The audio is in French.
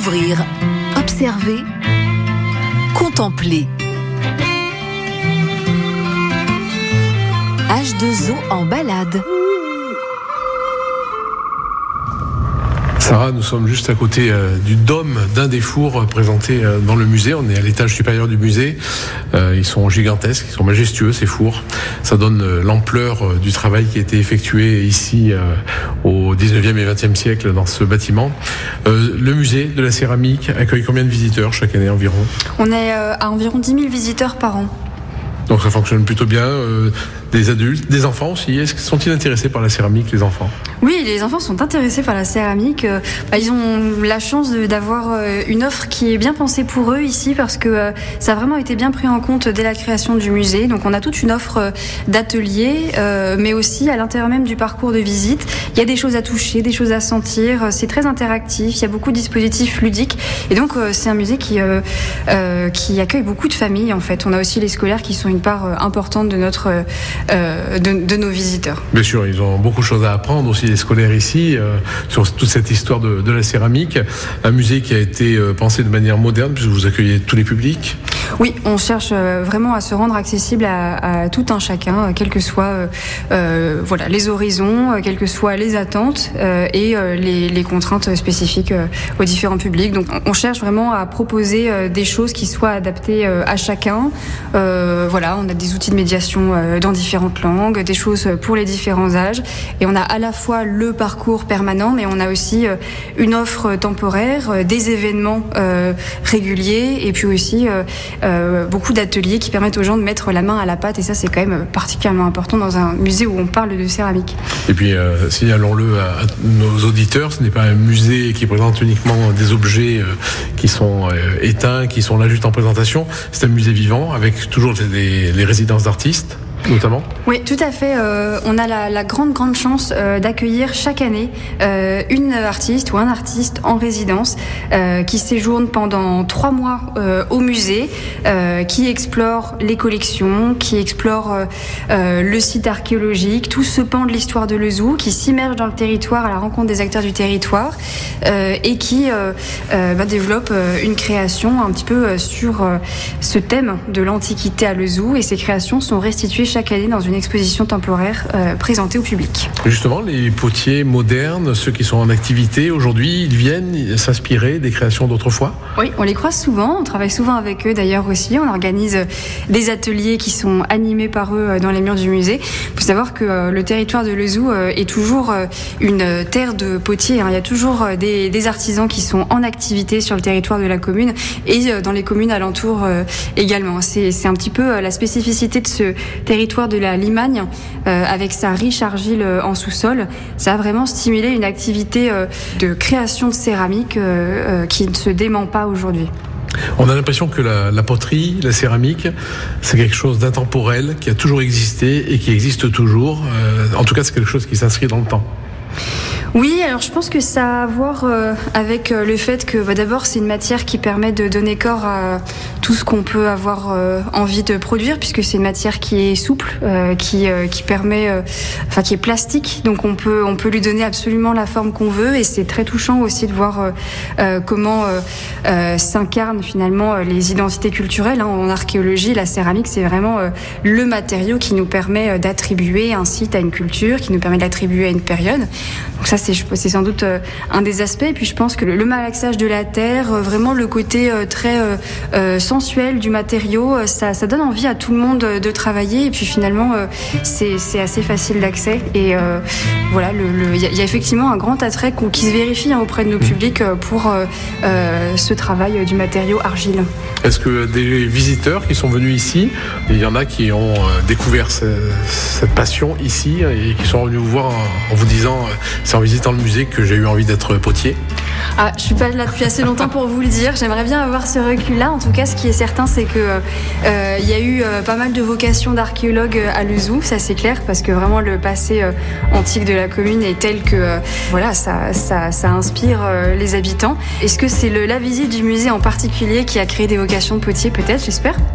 Découvrir, observer, contempler. H2O en balade. Sarah, nous sommes juste à côté du dôme d'un des fours présentés dans le musée. On est à l'étage supérieur du musée. Ils sont gigantesques, ils sont majestueux ces fours. Ça donne l'ampleur du travail qui a été effectué ici au 19e et 20e siècle dans ce bâtiment. Le musée de la céramique accueille combien de visiteurs chaque année environ ? On est à environ 10 000 visiteurs par an. Donc ça fonctionne plutôt bien. Des adultes, des enfants aussi. Sont-ils intéressés par la céramique, les enfants ? Oui, les enfants sont intéressés par la céramique. Ils ont la chance d'avoir une offre qui est bien pensée pour eux ici parce que ça a vraiment été bien pris en compte dès la création du musée. Donc on a toute une offre d'ateliers, mais aussi à l'intérieur même du parcours de visite. Il y a des choses à toucher, des choses à sentir. C'est très interactif. Il y a beaucoup de dispositifs ludiques. Et donc c'est un musée qui accueille beaucoup de familles en fait. On a aussi les scolaires qui sont une part importante de de nos visiteurs. Bien sûr, ils ont beaucoup de choses à apprendre aussi les scolaires ici sur toute cette histoire de la céramique. Un musée qui a été pensé de manière moderne puisque vous accueillez tous les publics. Oui, on cherche vraiment à se rendre accessible à tout un chacun, quels que soient les horizons, quelles que soient les attentes et les contraintes spécifiques aux différents publics. Donc on cherche vraiment à proposer des choses qui soient adaptées à chacun. On a des outils de médiation dans différentes langues, des choses pour les différents âges. Et on a à la fois le parcours permanent, mais on a aussi une offre temporaire, des événements réguliers, et puis aussi beaucoup d'ateliers qui permettent aux gens de mettre la main à la pâte. Et ça, c'est quand même particulièrement important dans un musée où on parle de céramique. Et puis, signalons-le à nos auditeurs, ce n'est pas un musée qui présente uniquement des objets qui sont éteints, qui sont là juste en présentation. C'est un musée vivant avec toujours les résidences d'artistes. Notamment ? Oui, tout à fait. On a la grande chance d'accueillir chaque année une artiste ou un artiste en résidence qui séjourne pendant 3 mois au musée, qui explore les collections, qui explore le site archéologique, tout ce pan de l'histoire de Lezoux, qui s'immerge dans le territoire à la rencontre des acteurs du territoire et qui développe une création un petit peu sur ce thème de l'Antiquité à Lezoux. Et ces créations sont restituées chaque année dans une exposition temporaire présentée au public. Justement, les potiers modernes, ceux qui sont en activité aujourd'hui, ils viennent s'inspirer des créations d'autrefois ? Oui, on les croise souvent, on travaille souvent avec eux d'ailleurs aussi, on organise des ateliers qui sont animés par eux dans les murs du musée. Il faut savoir que le territoire de Lezoux est toujours une terre de potiers, il y a toujours des artisans qui sont en activité sur le territoire de la commune et dans les communes alentours également. C'est un petit peu la spécificité de ce territoire de la Limagne, avec sa riche argile en sous-sol. Ça a vraiment stimulé une activité de création de céramique qui ne se dément pas aujourd'hui. On a l'impression que la poterie, la céramique, c'est quelque chose d'intemporel qui a toujours existé et qui existe toujours. En tout cas, c'est quelque chose qui s'inscrit dans le temps. Oui, alors je pense que ça a à voir avec le fait que d'abord c'est une matière qui permet de donner corps à tout ce qu'on peut avoir envie de produire, puisque c'est une matière qui est souple, qui permet, qui est plastique, donc on peut lui donner absolument la forme qu'on veut, et c'est très touchant aussi de voir comment s'incarnent finalement les identités culturelles. En archéologie, la céramique c'est vraiment le matériau qui nous permet d'attribuer un site à une culture, qui nous permet d'attribuer à une période. Donc ça c'est sans doute un des aspects. Et puis je pense que le malaxage de la terre, vraiment le côté très sensuel du matériau, ça donne envie à tout le monde de travailler. Et puis finalement c'est assez facile d'accès. Et il y a effectivement un grand attrait qui se vérifie auprès de nos publics pour ce travail du matériau argile. Est-ce que des visiteurs qui sont venus ici, il y en a qui ont découvert cette passion ici et qui sont venus vous voir en vous disant c'est en visitant le musée que j'ai eu envie d'être potier? Je suis pas là depuis assez longtemps pour vous le dire. J'aimerais bien avoir ce recul-là. En tout cas, ce qui est certain, c'est que il y a eu pas mal de vocations d'archéologues à Lezoux, ça c'est clair, parce que vraiment le passé antique de la commune est tel que ça inspire les habitants. Est-ce que c'est la visite du musée en particulier qui a créé des vocations de potier? Peut-être, j'espère.